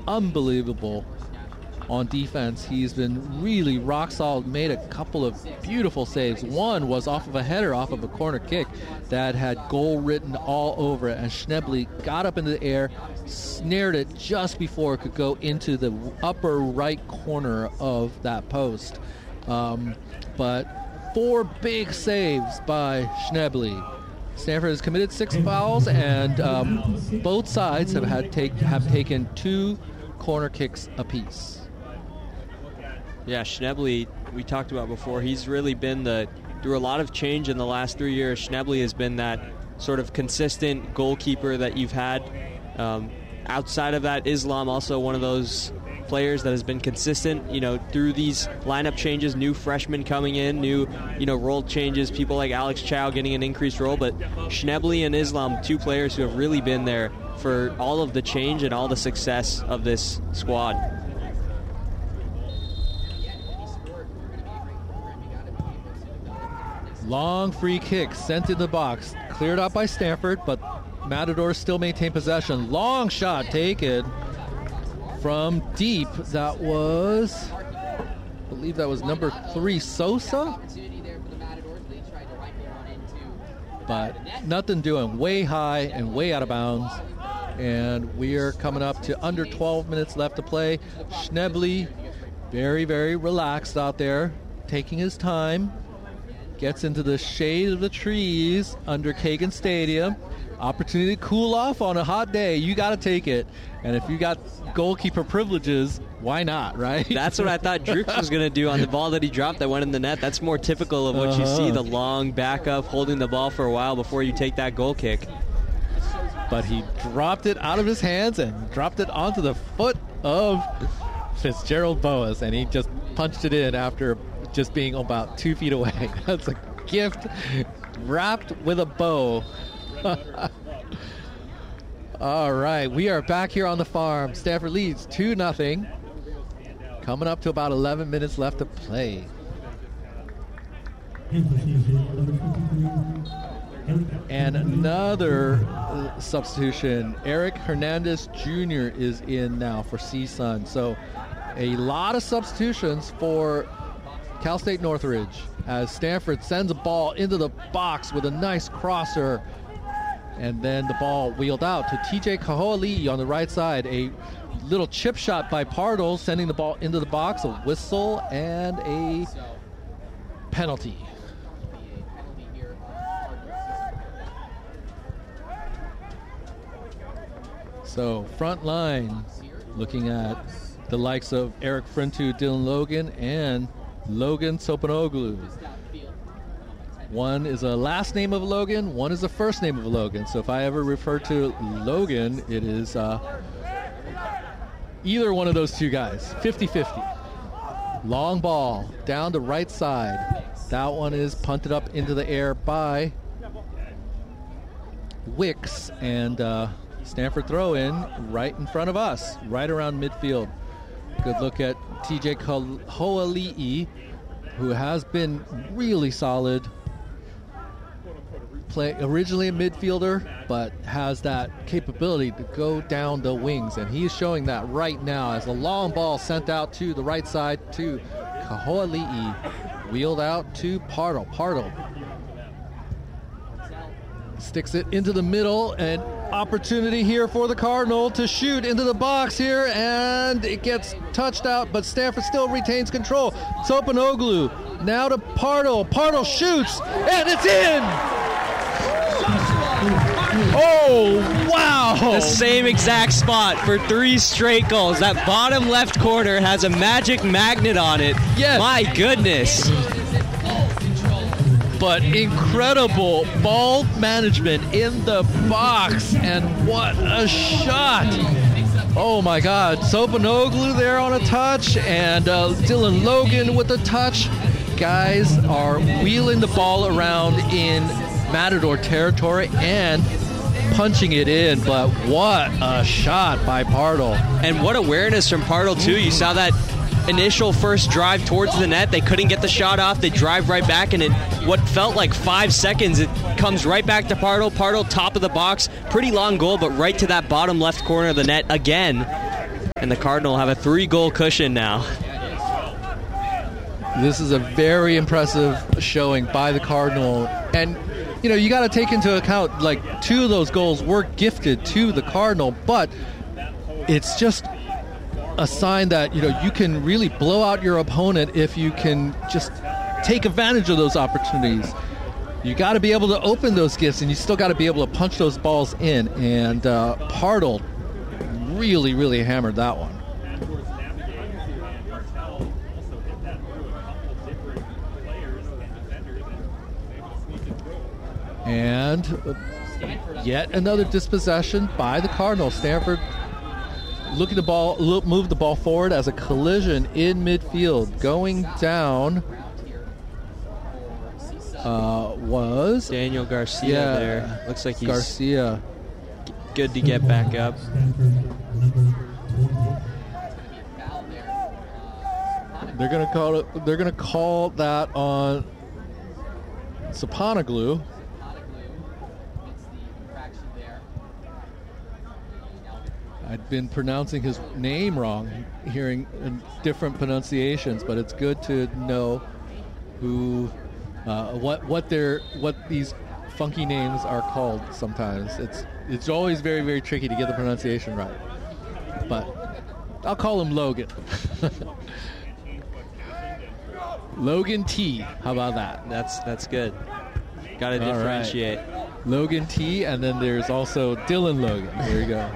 unbelievable on defense. He's been really rock solid, made a couple of beautiful saves. One was off of a header, off of a corner kick that had goal written all over it, and Schnebly got up into the air, snared it just before it could go into the upper right corner of that post. But 4 big saves by Schnebly. Stanford has committed 6 fouls, and both sides have taken 2 corner kicks apiece. Yeah, Schnebly, we talked about before, he's really been through a lot of change in the last 3 years. Schnebly has been that sort of consistent goalkeeper that you've had. Outside of that, Islam also one of those players that has been consistent, through these lineup changes, new freshmen coming in, new, role changes, people like Alex Chow getting an increased role, but Schnebly and Islam, 2 players who have really been there for all of the change and all the success of this squad. Long free kick sent in the box, cleared out by Stanford, but Matadors still maintain possession. Long shot taken from deep. That was, I believe that was number 3, Sosa. But nothing doing, way high and way out of bounds. And we are coming up to under 12 minutes left to play. Schnebly, very, very relaxed out there, taking his time. Gets into the shade of the trees under Kagan Stadium. Opportunity to cool off on a hot day. You got to take it. And if you got goalkeeper privileges, why not, right? That's what I thought Drux was going to do on the ball that he dropped that went in the net. That's more typical of what you see, the long backup, holding the ball for a while before you take that goal kick. But he dropped it out of his hands and dropped it onto the foot of Fitzgerald Boas, and he just punched it in after just being about 2 feet away. That's a gift wrapped with a bow. All right, we are back here on the farm. Stanford leads 2-0. Coming up to about 11 minutes left to play. And another substitution. Eric Hernandez Jr. is in now for CSUN. So a lot of substitutions for Cal State Northridge as Stanford sends a ball into the box with a nice crosser, and then the ball wheeled out to TJ Kaho'ali'i on the right side. A little chip shot by Pardo, sending the ball into the box, a whistle, and a penalty. So front line, looking at the likes of Eric Frintu, Dylan Logan, and Logan Sopanoglu. One is a last name of Logan, one is a first name of Logan. So if I ever refer to Logan, it is either one of those 2 guys, 50-50. Long ball down the right side. That one is punted up into the air by Wicks, and Stanford throw in right in front of us, right around midfield. Good look at TJ Kaho'ali'i, who has been really solid. Originally a midfielder, but has that capability to go down the wings, and he's showing that right now as the long ball sent out to the right side to Kaho'ali'i, wheeled out to Pardo. Pardo sticks it into the middle, and opportunity here for the Cardinal to shoot into the box here, and it gets touched out, but Stanford still retains control. Sopanoglu now to Pardo. Pardo shoots, and it's in! Oh, wow! The same exact spot for 3 straight goals. That bottom left corner has a magic magnet on it. Yes. My goodness. But incredible ball management in the box, and what a shot! Oh my God, Sopanoglu there on a touch, and Dylan Logan with a touch. Guys are wheeling the ball around in Matador territory and punching it in, but what a shot by Pardo. And what awareness from Pardo too. You saw that initial first drive towards the net. They couldn't get the shot off. They drive right back, and in what felt like 5 seconds, it comes right back to Pardo. Pardo, top of the box. Pretty long goal, but right to that bottom left corner of the net again. and the Cardinal have a 3-goal cushion now. This is a very impressive showing by the Cardinal. And, you know, you got to take into account, like, 2 of those goals were gifted to the Cardinal, but it's just a sign that, you know, you can really blow out your opponent if you can just take advantage of those opportunities. You got to be able to open those gifts, and you still got to be able to punch those balls in. And Partle really, really hammered that one. And yet another dispossession by the Cardinals. Stanford looking the ball, move the ball forward as a collision in midfield. Going down was Daniel Garcia there. Looks like he's Garcia. Good to get back up. They're gonna call it. They're gonna call that on Sopanoglu. I'd been pronouncing his name wrong, hearing different pronunciations, but it's good to know who, what these funky names are called. Sometimes it's always very, very tricky to get the pronunciation right. But I'll call him Logan. Logan T. How about that? That's good. Got to differentiate. Right. Logan T. And then there's also Dylan Logan. There you go.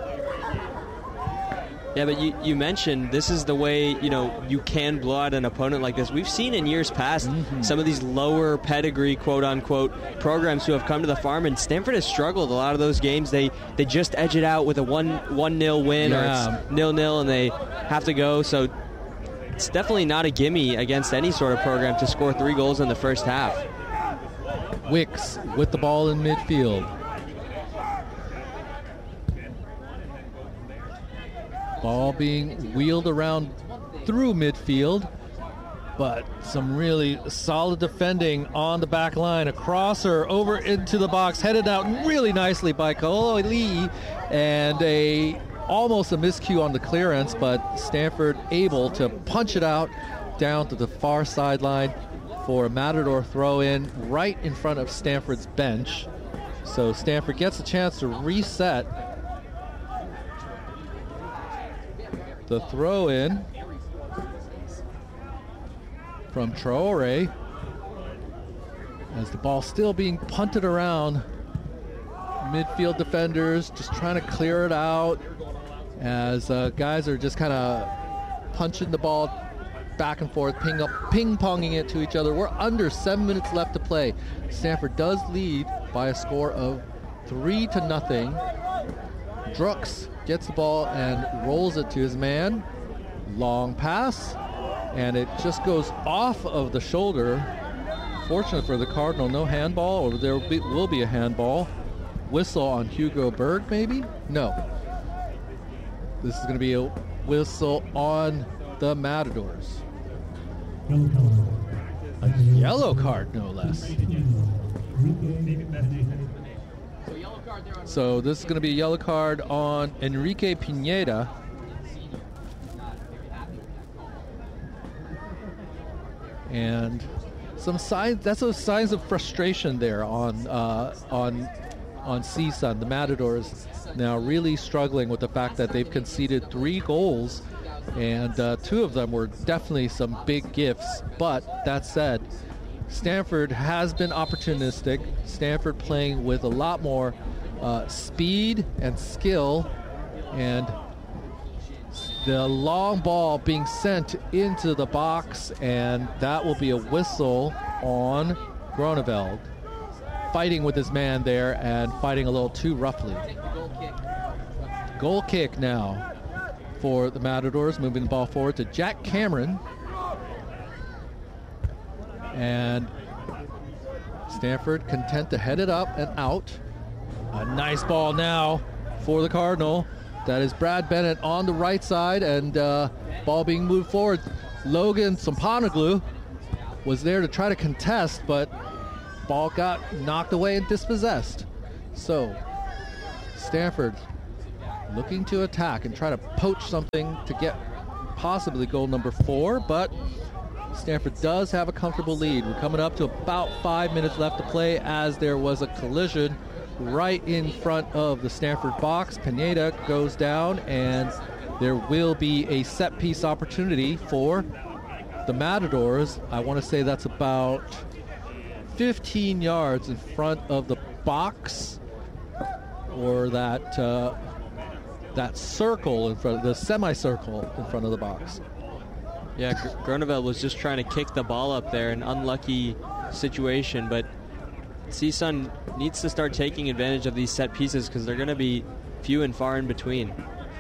Yeah, but you mentioned this is the way, you know, you can blow out an opponent like this. We've seen in years past some of these lower pedigree, quote-unquote, programs who have come to the farm, and Stanford has struggled a lot of those games. They just edge it out with a 1-0 win, or it's 0-0, and they have to go. So it's definitely not a gimme against any sort of program to score 3 goals in the first half. Wicks with the ball in midfield. Ball being wheeled around through midfield, but some really solid defending on the back line. A crosser over into the box, headed out really nicely by Kaolo Lee, and almost a miscue on the clearance, but Stanford able to punch it out down to the far sideline for a Matador throw-in right in front of Stanford's bench. So Stanford gets a chance to reset. The throw-in from Traore as the ball still being punted around. Midfield defenders just trying to clear it out as guys are just kind of punching the ball back and forth, ping-ponging it to each other. We're under 7 minutes left to play. Stanford does lead by a score of 3-0. Drux gets the ball and rolls it to his man. Long pass, and it just goes off of the shoulder. Fortunate for the Cardinal, no handball, or there will be a handball. Whistle on Hugo Berg, maybe? No. This is going to be a whistle on the Matadors. A yellow card, no less. So this is going to be a yellow card on Enrique Pineda. And some signs, that's those signs of frustration there on CSUN. The Matadors now really struggling with the fact that they've conceded 3 goals, and 2 of them were definitely some big gifts. But that said, Stanford has been opportunistic. Stanford playing with a lot more speed and skill, and the long ball being sent into the box, and that will be a whistle on Groneveld. Fighting with his man there and fighting a little too roughly. Goal kick now for the Matadors, moving the ball forward to Jack Cameron. And Stanford content to head it up and out. A nice ball now for the Cardinal. That is Brad Bennett on the right side, and ball being moved forward. Logan Sopanoglu was there to try to contest, but ball got knocked away and dispossessed. So Stanford looking to attack and try to poach something to get possibly goal number 4, but Stanford does have a comfortable lead. We're coming up to about 5 minutes left to play as there was a collision right in front of the Stanford box. Pineda goes down, and there will be a set piece opportunity for the Matadors. I want to say that's about 15 yards in front of the box, or that circle in front of the semicircle in front of the box. Yeah, Groeneveld was just trying to kick the ball up there, an unlucky situation, but CSUN needs to start taking advantage of these set pieces because they're going to be few and far in between.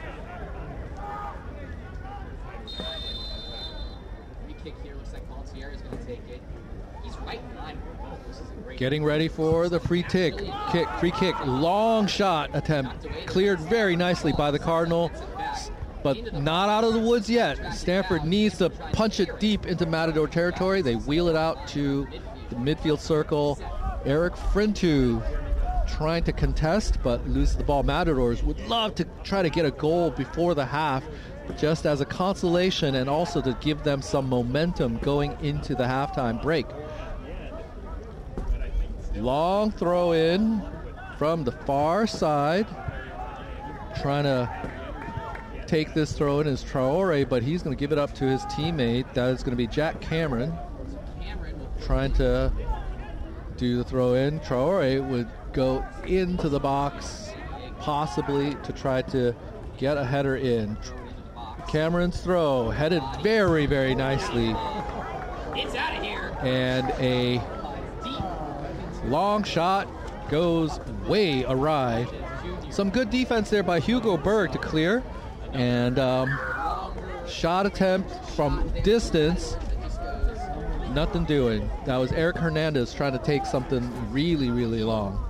Getting ready for the free kick. Long shot attempt, cleared very nicely by the Cardinal, but not out of the woods yet. Stanford needs to punch it deep into Matador territory. They wheel it out to the midfield circle. Eric Frintu trying to contest, but loses the ball. Matadors would love to try to get a goal before the half, just as a consolation and also to give them some momentum going into the halftime break. Long throw in from the far side. Trying to take this throw in is Traore, but he's going to give it up to his teammate. That is going to be Jack Cameron. Trying to do the throw in. Traore would go into the box, possibly to try to get a header in. Cameron's throw headed very, very nicely. It's out of here. And a long shot goes way awry. Some good defense there by Hugo Berg to clear. And shot attempt from distance. Nothing doing. That was Eric Hernandez trying to take something really, really long.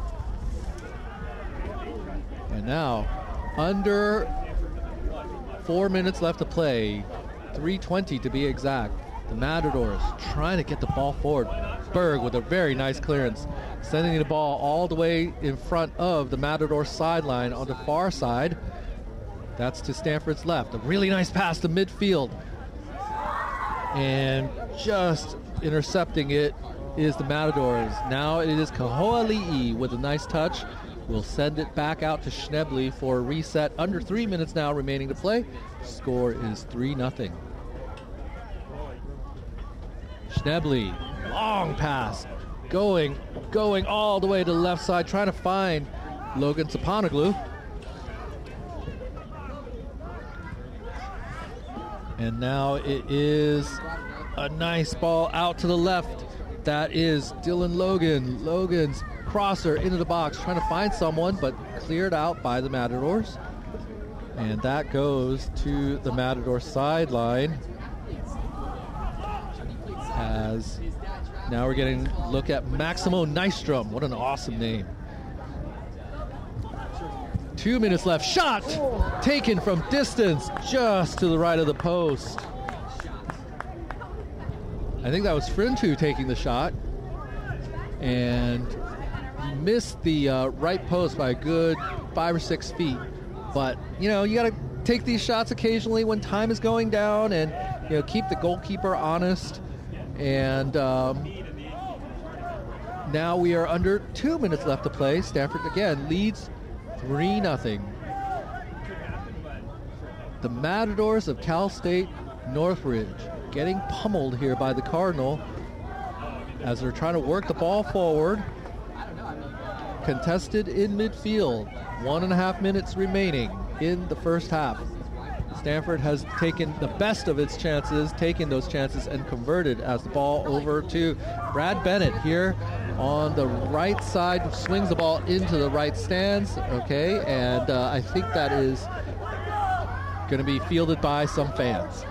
And now, under 4 minutes left to play, 3:20 to be exact. The Matadors trying to get the ball forward. Berg with a very nice clearance, sending the ball all the way in front of the Matador sideline on the far side. That's to Stanford's left. A really nice pass to midfield. And just intercepting it is the Matadors. Now it is Kaho'ali'i with a nice touch. We'll send it back out to Schnebly for a reset. Under 3 minutes now remaining to play. Score is 3-0. Schnebly, long pass, going all the way to the left side, trying to find Logan Sapanoglu. And now it is a nice ball out to the left. That is Dylan Logan. Logan's crosser into the box, trying to find someone, but cleared out by the Matadors. And that goes to the Matador sideline. As now we're getting a look at Maximo Nystrom. What an awesome name. 2 minutes left. Shot taken from distance just to the right of the post. I think that was Frintu taking the shot. And he missed the right post by a good 5 or 6 feet. But, you know, you got to take these shots occasionally when time is going down and, you know, keep the goalkeeper honest. And now we are under 2 minutes left to play. Stanford again leads 3-0. The Matadors of Cal State Northridge getting pummeled here by the Cardinal as they're trying to work the ball forward. Contested in midfield. 1.5 minutes remaining in the first half. Stanford has taken the best of its chances, taken those chances and converted as the ball over to Brad Bennett here on the right side, swings the ball into the right stands, okay, and I think that is going to be fielded by some fans.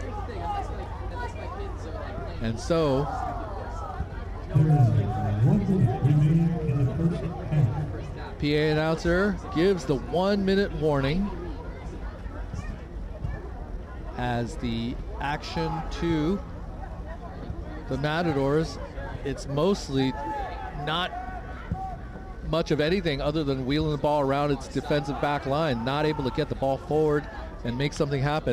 And so, PA announcer gives the 1 minute warning as the action to the Matadors, it's mostly not much of anything other than wheeling the ball around its defensive back line, not able to get the ball forward and make something happen.